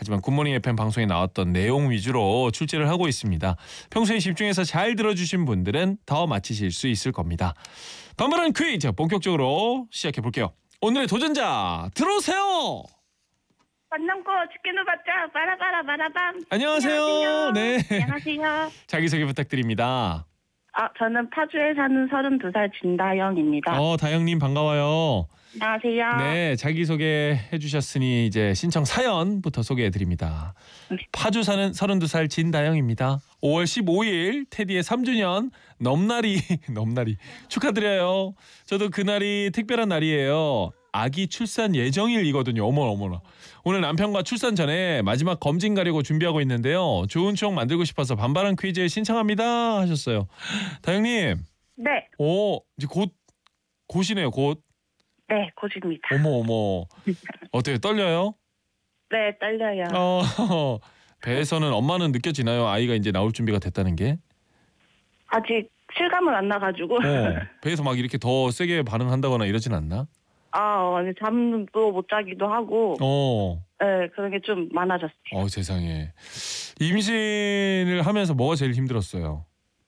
하지만 굿모닝 FM 방송에 나왔던 내용 위주로 출제를 하고 있습니다. 평소에 집중해서 잘 들어주신 분들은 더 맞히실 수 있을 겁니다. 반말한 퀴즈 본격적으로 시작해 볼게요. 오늘의 도전자 들어오세요. 만남고 치킨을 받자 바라바라 바라밤. 안녕하세요. 안녕하세요. 네. 안녕하세요. 자기소개 부탁드립니다. 저는 파주에 사는 32살 진다영입니다. 다영님 반가워요. 안녕하세요. 네, 자기소개 해주셨으니 이제 신청 사연부터 소개해드립니다. 네. 파주 사는 32살 진다영입니다. 5월 15일 테디의 3주년 넘나리 축하드려요. 저도 그날이 특별한 날이에요. 아기 출산 예정일이거든요. 어머나. 오늘 남편과 출산 전에 마지막 검진 가려고 준비하고 있는데요. 좋은 추억 만들고 싶어서 반발한 퀴즈 신청합니다 하셨어요. 다영님. 네. 이제 곧이네요. 곧. 네, 곧입니다. 어머. 어때요? 떨려요? 네, 떨려요. 배에서는 엄마는 느껴지나요? 아이가 이제 나올 준비가 됐다는 게? 아직 실감은 안 나가지고. 배에서 막 이렇게 더 세게 반응한다거나 이러진 않나? 잠도 못 자기도 하고. 네, 그런 게 좀 많아졌어요. 세상에. 임신을 하면서 뭐가 제일 힘들었어요?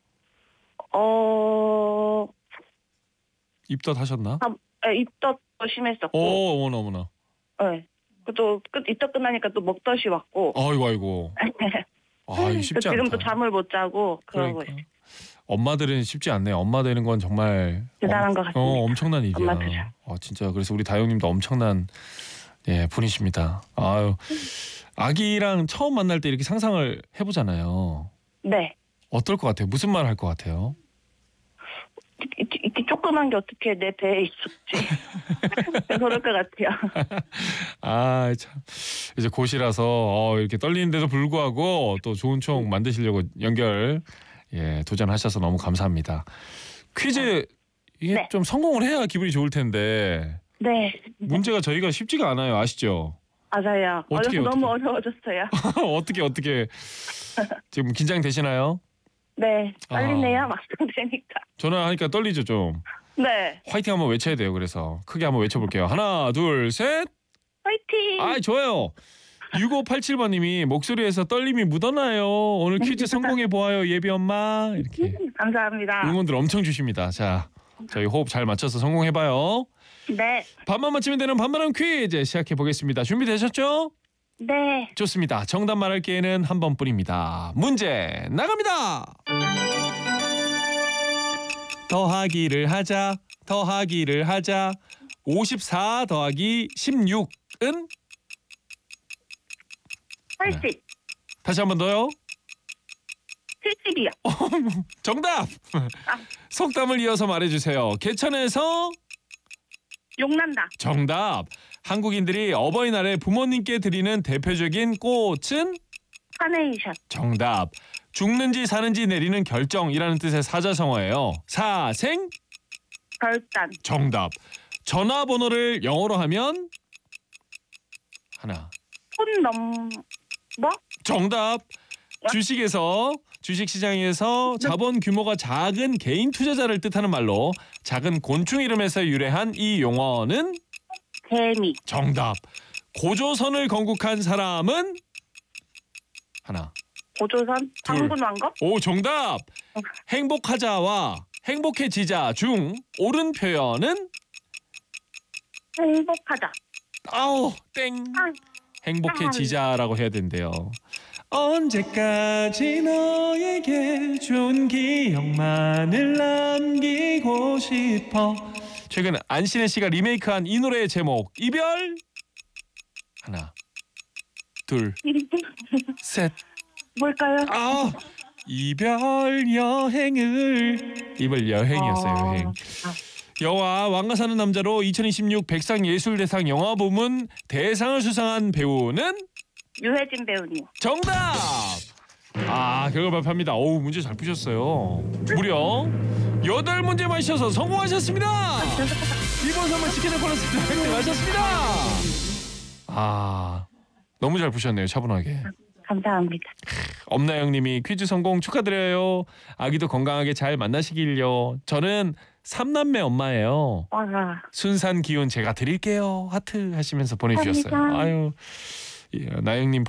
입덧 하셨나? 네, 입덧도 심했었고. 어머나. 네. 또 입덧 끝나니까 또 먹덧이 왔고. 아이고. 이거 쉽지 않다. 지금도 잠을 못 자고 그러고 있어요. 엄마들은 쉽지 않네요. 엄마 되는 건 정말 대단한 것 같습니다. 엄청난 일이야. 엄마들. 진짜 그래서 우리 다영님도 엄청난 분이십니다. 아기랑 처음 만날 때 이렇게 상상을 해보잖아요. 네. 어떨 것 같아요? 무슨 말 할 것 같아요? 이렇게 조그만 게 어떻게 내 배에 있었지? 그럴 것 같아요. 참. 이제 곧이라서 이렇게 떨리는데도 불구하고 또 좋은 추억 만드시려고 도전하셔서 너무 감사합니다. 퀴즈 이게 좀 성공을 해야 기분이 좋을 텐데. 네. 문제가 저희가 쉽지가 않아요. 아시죠? 맞아요. 너무 어려워졌어요. 어떻게 지금 긴장되시나요? 네. 떨리네요. 막상 되니까. 전화하니까 떨리죠 좀. 네. 화이팅 한번 외쳐야 돼요. 그래서 크게 한번 외쳐볼게요. 하나 둘 셋. 화이팅. 좋아요. 6587번님이 목소리에서 떨림이 묻어나요. 오늘 퀴즈 성공해보아요 예비 엄마. 이렇게 감사합니다. 응원들 엄청 주십니다. 자, 저희 호흡 잘 맞춰서 성공해봐요. 네. 반만 맞히면 되는 반만한 퀴즈 시작해보겠습니다. 준비되셨죠? 네. 좋습니다. 정답 말할 기회는 한 번뿐입니다. 문제 나갑니다. 더하기를 하자 54 더하기 16은? 80. 다시 한 번 더요. 70이요. 정답. 속담을 이어서 말해주세요. 개천에서 욕난다. 정답. 한국인들이 어버이날에 부모님께 드리는 대표적인 꽃은? 카네이션. 정답. 죽는지 사는지 내리는 결정이라는 뜻의 사자성어예요. 사생? 결단. 정답. 전화번호를 영어로 하면? 하나. 뭐? 정답. 주식시장에서 자본 규모가 작은 개인 투자자를 뜻하는 말로 작은 곤충 이름에서 유래한 이 용어는? 개미. 정답. 고조선을 건국한 사람은? 하나. 고조선? 장군왕거? 정답. 행복하자와 행복해지자 중 옳은 표현은? 행복하자. 땡. 행복해지자라고 해야 된대요. 언제까지 너에게 좋은 기억만을 남기고 싶어. 최근 안신혜 씨가 리메이크한 이 노래의 제목 이별. 하나 둘 셋. 뭘까요? 이별 여행이었어요. 여행. 영화 왕가 사는 남자로 2026 백상예술대상 영화 부문 대상을 수상한 배우는? 유해진 배우님. 정답. 결과 발표합니다. 문제 잘 푸셨어요. 무려 8문제 마셔서 성공하셨습니다. 이번 선물 치킨을 보너스 획득하셨습니다. 너무 잘 푸셨네요. 차분하게. 감사합니다. 엄나영님이 퀴즈 성공 축하드려요. 아기도 건강하게 잘 만나시길요. 저는 3남매 엄마예요. 순산 기운 제가 드릴게요. 하트 하시면서 보내주셨어요. 감사합니다. 나영님